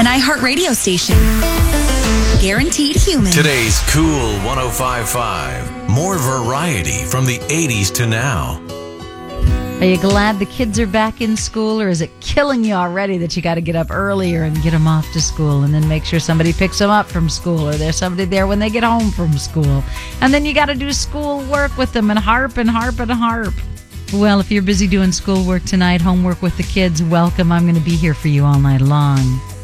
an iHeartRadio station. Guaranteed human. Today's Cool 105.5. More variety from the 80s to now. Are you glad the kids are back in school, or is it killing you already that you got to get up earlier and get them off to school and then make sure somebody picks them up from school, or there's somebody there when they get home from school? And then you got to do school work with them and harp and harp and harp. Well, if you're busy doing schoolwork tonight, homework with the kids, welcome. I'm going to be here for you all night long.